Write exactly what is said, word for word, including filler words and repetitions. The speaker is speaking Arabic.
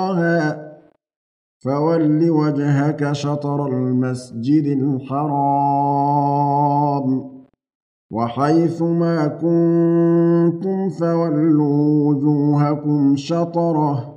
فول وجهك شطر المسجد الحرام وحيث ما كنتم فولوا وجوهكم شطره